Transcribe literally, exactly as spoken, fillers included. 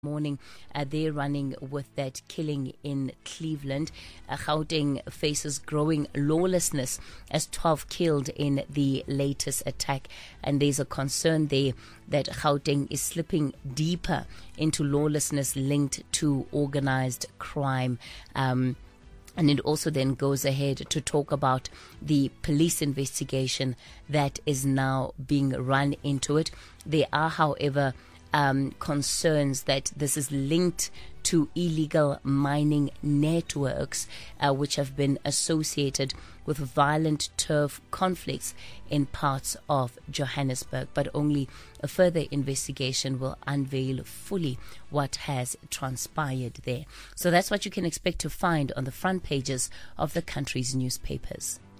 morning. Uh, they're running with that killing in Cleveland. Uh, Gauteng faces growing lawlessness as twelve killed in the latest attack. And there's a concern there that Gauteng is slipping deeper into lawlessness linked to organized crime. Um, And it also then goes ahead to talk about the police investigation that is now being run into it. There are, however, um, concerns that this is linked to illegal mining networks, uh, which have been associated with violent turf conflicts in parts of Johannesburg. But only a further investigation will unveil fully what has transpired there. So that's what you can expect to find on the front pages of the country's newspapers.